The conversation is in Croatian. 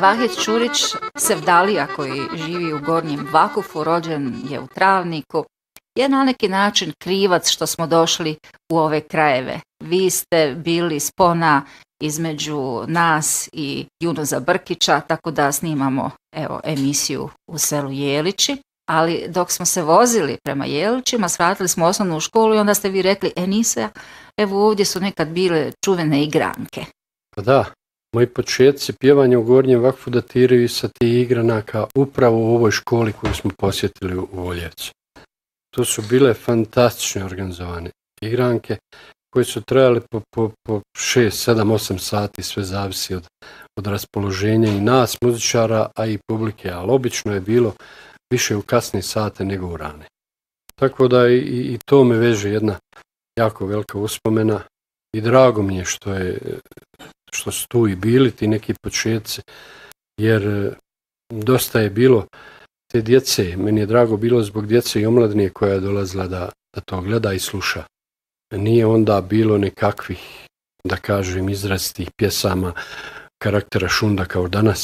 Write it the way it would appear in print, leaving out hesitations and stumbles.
Vahid Ćurić, Sevdalija koji živi u Gornjem Vakufu, rođen je u Travniku, je na neki način krivac što smo došli u ove krajeve. Vi ste bili spona između nas i Junuza Brkića, tako da snimamo emisiju u selu Jelići. Ali dok smo se vozili prema Jelićima, svratili smo osnovnu školu i onda ste vi rekli, Nisa, evo ovdje su nekad bile čuvene igranke. Pa da, moji početci pjevanja u Gornjem Vakufu datiraju sa tih igranaka upravo u ovoj školi koju smo posjetili u Voljevcu. To su bile fantastične organizovane igranke koje su trajale po 6, 7, 8 sati, sve zavisi od raspoloženja i nas, muzičara, a i publike, ali obično je bilo više u kasne sate nego u rane. Tako da i to me veže jedna jako velika uspomena i drago mi je što su tu i bili ti neki početci, jer dosta je bilo te djece, meni je drago bilo zbog djece i omladine koja je dolazila da to gleda i sluša. Nije onda bilo nekakvih, da kažem, izrazitih pjesama karaktera šunda kao danas,